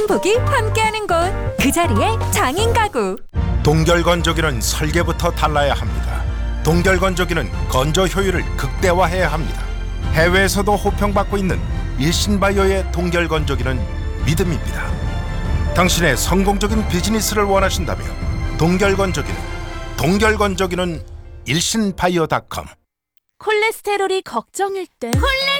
행복이 함께하는 곳, 그 자리에 장인 가구. 동결건조기는 설계부터 달라야 합니다. 동결건조기는 건조 효율을 극대화해야 합니다. 해외에서도 호평받고 있는 일신바이오의 동결건조기는 믿음입니다. 당신의 성공적인 비즈니스를 원하신다면 동결건조기는 일신바이오닷컴. 콜레스테롤이 걱정일 땐